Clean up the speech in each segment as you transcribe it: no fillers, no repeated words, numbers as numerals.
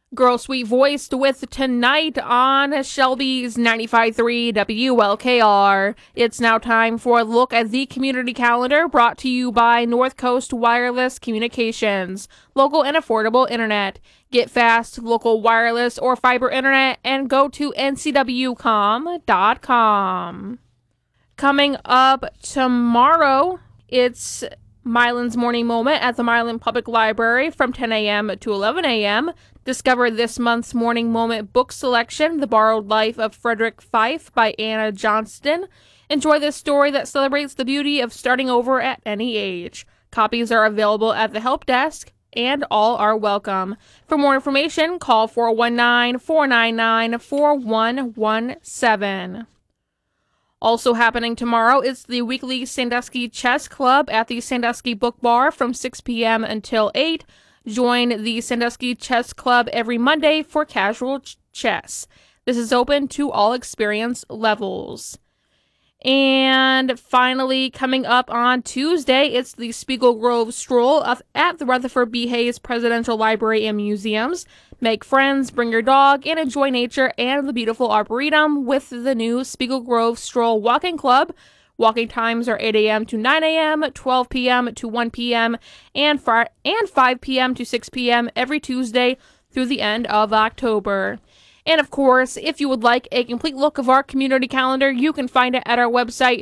Girl Sweet voiced with Tonight on Shelby's 95.3 WLKR. It's now time for a look at the community calendar brought to you by North Coast Wireless Communications. Local and affordable internet. Get fast, local wireless or fiber internet and go to ncwcom.com. Coming up tomorrow, it's Milan's Morning Moment at the Milan Public Library from 10 a.m. to 11 a.m. Discover this month's Morning Moment book selection, The Borrowed Life of Frederick Fife by Anna Johnston. Enjoy this story that celebrates the beauty of starting over at any age. Copies are available at the help desk, and all are welcome. For more information, call 419-499-4117. Also happening tomorrow is the weekly Sandusky Chess Club at the Sandusky Book Bar from 6 p.m. until 8. Join the Sandusky Chess Club every Monday for casual chess. This is open to all experience levels. And finally, coming up on Tuesday, it's the Spiegel Grove Stroll at the Rutherford B. Hayes Presidential Library and Museums. Make friends, bring your dog, and enjoy nature and the beautiful Arboretum with the new Spiegel Grove Stroll Walking Club. Walking times are 8 a.m. to 9 a.m., 12 p.m. to 1 p.m., and 5 p.m. to 6 p.m. every Tuesday through the end of October. And of course, if you would like a complete look of our community calendar, you can find it at our website,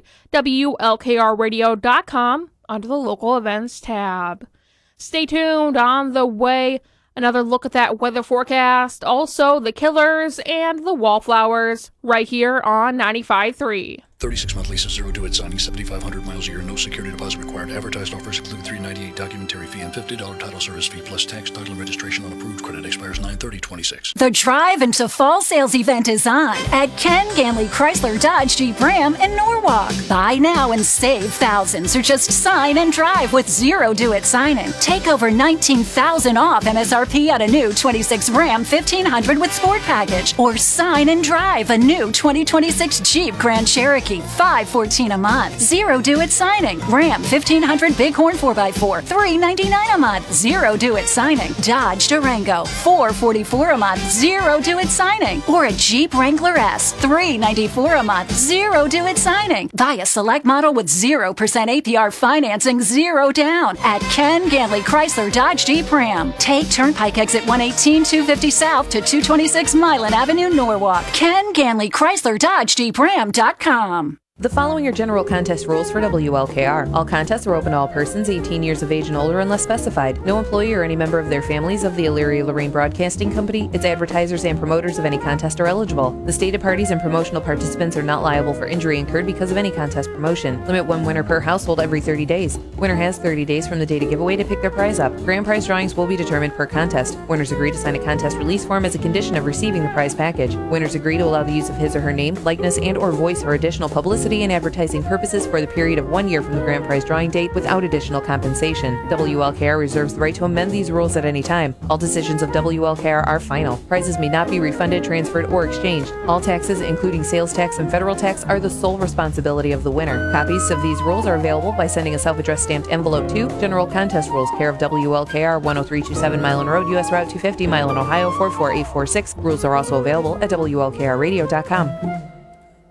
WLKRradio.com, under the Local Events tab. Stay tuned. On the way, another look at that weather forecast, also the Killers and the Wallflowers, right here on 95.3. 36-month lease, 0 to it, signing 7,500 miles a year, no security deposit required. Advertised offers include $398 documentary fee and $50 title service fee plus tax, title, and registration on approved credit. Expires 9/30/26. The Drive into Fall sales event is on at Ken Ganley Chrysler Dodge Jeep Ram in Norwalk. Buy now and save thousands, or just sign and drive with 0 to it signing. Take over $19,000 off MSRP on a new 26 Ram 1500 with Sport Package, or sign and drive a new 2026 Jeep Grand Cherokee. $514 a month. 0 do it signing. Ram 1500 Bighorn 4x4. $399 a month. 0 do it signing. Dodge Durango. $444 a month. 0 do it signing. Or a Jeep Wrangler S. $394 a month. 0 do it signing. Buy a select model with 0% APR financing, 0 down at Ken Ganley Chrysler Dodge Jeep Ram. Take Turnpike exit 118 250 South to 226 Milan Avenue, Norwalk. Ken Ganley Chrysler Dodge Jeep Ram.com. The following are general contest rules for WLKR. All contests are open to all persons 18 years of age and older unless specified. No employee or any member of their families of the Elyria-Lorraine Broadcasting Company, its advertisers, and promoters of any contest are eligible. The stated parties and promotional participants are not liable for injury incurred because of any contest promotion. Limit one winner per household every 30 days. Winner has 30 days from the date of giveaway to pick their prize up. Grand prize drawings will be determined per contest. Winners agree to sign a contest release form as a condition of receiving the prize package. Winners agree to allow the use of his or her name, likeness, and or voice for additional publicity and advertising purposes for the period of 1 year from the grand prize drawing date without additional compensation. WLKR reserves the right to amend these rules at any time. All decisions of WLKR are final. Prizes may not be refunded, transferred, or exchanged. All taxes, including sales tax and federal tax, are the sole responsibility of the winner. Copies of these rules are available by sending a self-addressed stamped envelope to General Contest Rules, care of WLKR, 10327 Milan Road, U.S. Route 250, Milan, Ohio 44846. Rules are also available at WLKRradio.com.